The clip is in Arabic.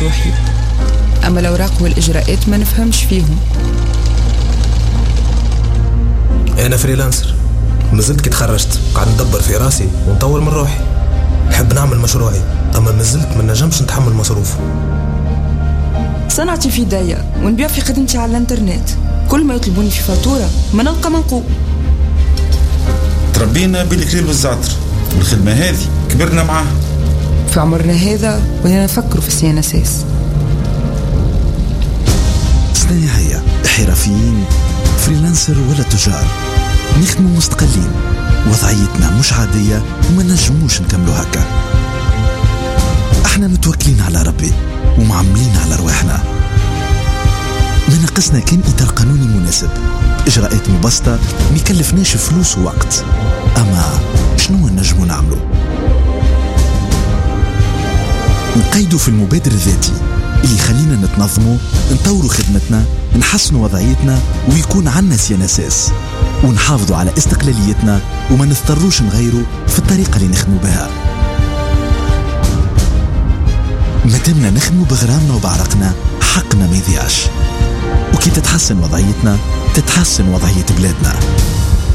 روحي، أما الأوراق والإجراءات ما نفهمش فيهم. أنا فريلانسر، مازلت كي تخرجت قاعد ندبر في راسي ونطور من روحي. نحب نعمل مشروعي، أما مازلت ما نجمش نتحمل مصروفه. صنعتي في داية ونبيع في خدمتي على الانترنت، كل ما يطلبوني في فاتورة ما نلقى منقوب. تربينا بالكليل والزعتر، والخدمة هذه كبرنا معاها. في عمرنا هذا وهنا نفكروا في السيانساس. صناعية، حرفيين، فريلانسر ولا تجار، نخدموا مستقلين، وضعيتنا مش عادية وما نجموش نكملوا هكا. احنا متوكلين على ربي ومعملين على رواحنا. ما ناقصنا كان إطار قانوني مناسب، إجراءات مبسطة ما يكلفناش فلوس ووقت. أما شنو نجموا نعملوا؟ نقيدوا في المبادر الذاتي اللي يخلينا نتنظموا، نطوروا خدمتنا، نحسنوا وضعيتنا، ويكون عنا سيانساس، ونحافظوا على استقلاليتنا وما نضطروش نغيروا في الطريقة اللي نخدموا بها. مادامنا نخدموا بغرامنا وبعرقنا، حقنا ما يضيعش. وكي تتحسن وضعيتنا تتحسن وضعية بلادنا.